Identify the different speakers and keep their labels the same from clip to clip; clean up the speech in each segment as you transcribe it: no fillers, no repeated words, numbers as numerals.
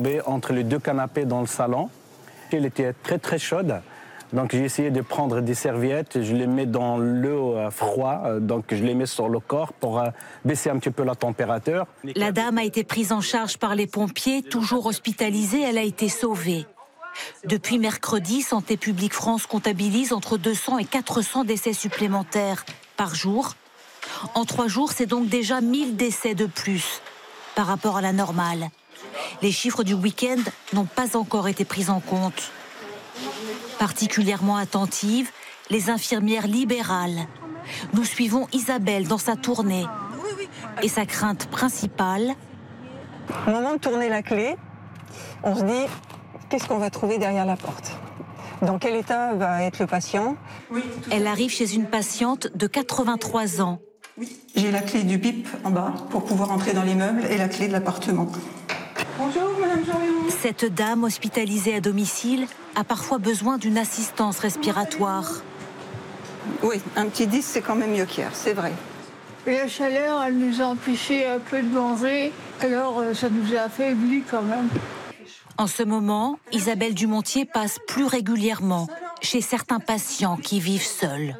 Speaker 1: tombée entre les deux canapés dans le salon. Elle était très très chaude. Donc j'ai essayé de prendre des serviettes, je les mets dans l'eau froide, donc je les mets sur le corps pour baisser un petit peu la température.
Speaker 2: La dame a été prise en charge par les pompiers, toujours hospitalisée, elle a été sauvée. Depuis mercredi, Santé publique France comptabilise entre 200 et 400 décès supplémentaires par jour. En 3 jours, c'est donc déjà 1000 décès de plus par rapport à la normale. Les chiffres du week-end n'ont pas encore été pris en compte. Particulièrement attentives, les infirmières libérales. Nous suivons Isabelle dans sa tournée. Et sa crainte principale...
Speaker 3: Au moment de tourner la clé, on se dit, qu'est-ce qu'on va trouver derrière la porte? Dans quel état va être le patient?
Speaker 2: Elle arrive chez une patiente de 83 ans.
Speaker 3: J'ai la clé du BIP en bas pour pouvoir entrer dans l'immeuble et la clé de l'appartement. Bonjour, Madame Jorion.
Speaker 2: Cette dame hospitalisée à domicile a parfois besoin d'une assistance respiratoire.
Speaker 3: Oui, un petit 10, c'est quand même mieux qu'hier, c'est vrai.
Speaker 4: Et la chaleur, elle nous a empêché un peu de manger, alors ça nous a affaiblis quand même.
Speaker 2: En ce moment, Isabelle Dumontier passe plus régulièrement chez certains patients qui vivent seuls.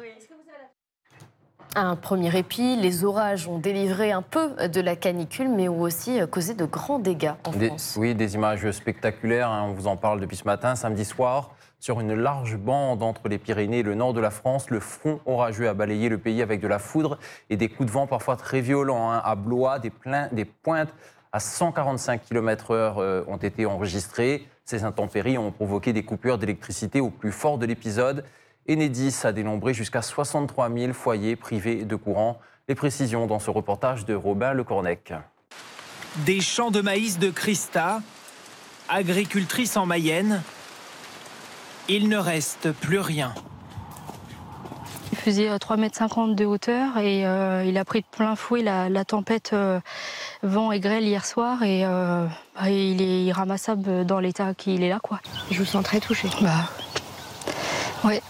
Speaker 5: Un premier répit, les orages ont délivré un peu de la canicule, mais ont aussi causé de grands dégâts en France.
Speaker 6: Oui, des images spectaculaires, on vous en parle depuis ce matin, samedi soir. Sur une large bande entre les Pyrénées et le nord de la France, le front orageux a balayé le pays avec de la foudre et des coups de vent parfois très violents. À Blois, des pointes à 145 km/h ont été enregistrées. Ces intempéries ont provoqué des coupures d'électricité au plus fort de l'épisode. Enedis a dénombré jusqu'à 63 000 foyers privés de courant. Les précisions dans ce reportage de Robin Lecornec.
Speaker 7: Des champs de maïs de Christa, agricultrice en Mayenne. Il ne reste plus rien.
Speaker 8: Il faisait 3,50 m de hauteur et il a pris de plein fouet la tempête vent et grêle hier soir et il est irramassable dans l'état qu'il est là, quoi.
Speaker 9: Je vous sens très touchée.
Speaker 8: Ouais.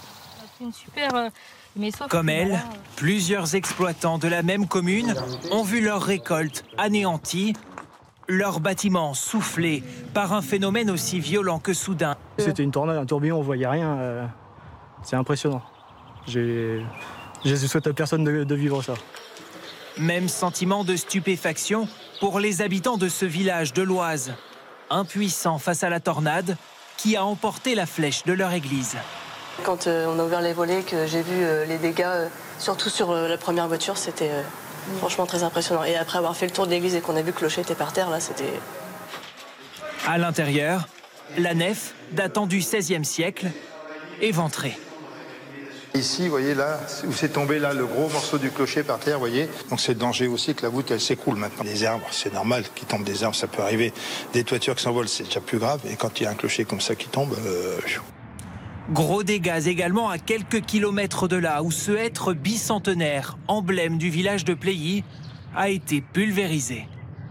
Speaker 7: Comme elle, plusieurs exploitants de la même commune ont vu leur récolte anéantie, leur bâtiment soufflé par un phénomène aussi violent que soudain.
Speaker 10: C'était une tornade, un tourbillon, on voyait rien. C'est impressionnant. Je souhaite à personne de vivre ça.
Speaker 7: Même sentiment de stupéfaction pour les habitants de ce village de l'Oise, impuissants face à la tornade qui a emporté la flèche de leur église.
Speaker 11: Quand on a ouvert les volets, que j'ai vu les dégâts, surtout sur la première voiture, c'était franchement très impressionnant. Et après avoir fait le tour de l'église et qu'on a vu que le clocher était par terre, là, c'était...
Speaker 7: À l'intérieur, la nef, datant du XVIe siècle, éventrée.
Speaker 12: Ici, vous voyez là, où c'est tombé là, le gros morceau du clocher par terre, vous voyez. Donc c'est le danger aussi que la voûte, elle s'écroule maintenant. Les arbres, c'est normal qu'ils tombent des arbres, ça peut arriver. Des toitures qui s'envolent, c'est déjà plus grave. Et quand il y a un clocher comme ça qui tombe...
Speaker 7: Gros dégâts également à quelques kilomètres de là, où ce hêtre bicentenaire, emblème du village de Pléhy, a été pulvérisé.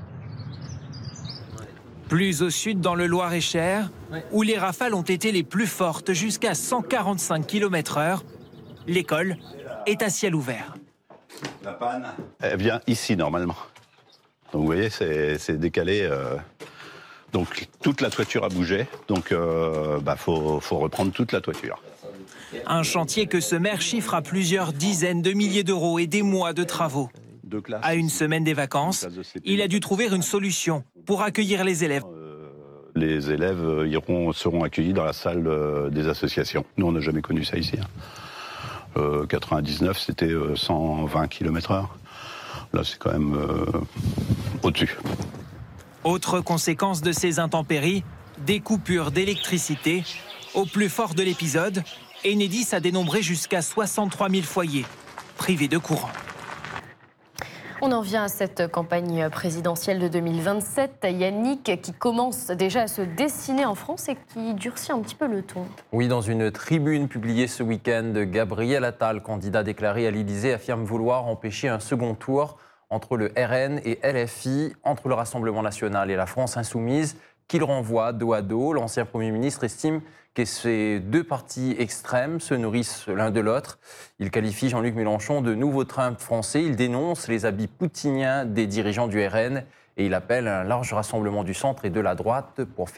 Speaker 7: Plus au sud, dans le Loir-et-Cher, où les rafales ont été les plus fortes, jusqu'à 145 km/h, l'école est à ciel ouvert.
Speaker 13: La panne, elle vient ici normalement. Donc vous voyez, c'est décalé. Donc toute la toiture a bougé, donc faut reprendre toute la toiture.
Speaker 7: Un chantier que ce maire chiffre à plusieurs dizaines de milliers d'euros et des mois de travaux. À une semaine des vacances, il a dû trouver une solution pour accueillir les élèves.
Speaker 13: Les élèves seront accueillis dans la salle des associations. Nous, on n'a jamais connu ça ici. 99, c'était 120 km/h. Là, c'est quand même au-dessus.
Speaker 7: Autre conséquence de ces intempéries, des coupures d'électricité. Au plus fort de l'épisode, Enedis a dénombré jusqu'à 63 000 foyers privés de courant.
Speaker 5: On en vient à cette campagne présidentielle de 2027, Yannick, qui commence déjà à se dessiner en France et qui durcit un petit peu le ton.
Speaker 6: Oui, dans une tribune publiée ce week-end, Gabriel Attal, candidat déclaré à l'Élysée, affirme vouloir empêcher un second tour entre le RN et LFI, entre le Rassemblement national et la France insoumise, qu'il renvoie dos à dos. L'ancien Premier ministre estime que ces deux partis extrêmes se nourrissent l'un de l'autre. Il qualifie Jean-Luc Mélenchon de nouveau Trump français. Il dénonce les habits poutiniens des dirigeants du RN et il appelle un large rassemblement du centre et de la droite pour faire